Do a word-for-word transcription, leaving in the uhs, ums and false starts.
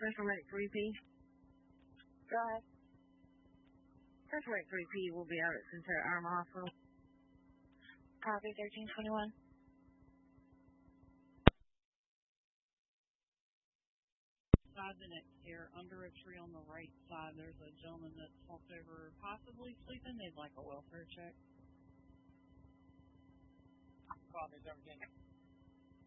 Special Medic three P. Go ahead. Special Medic three P will be out at Center Arm Hospital. Copy thirteen twenty-one. Side the next here, under a tree on the right side, there's a gentleman that's talked over, possibly sleeping. They'd like a welfare check. Copy thirteen.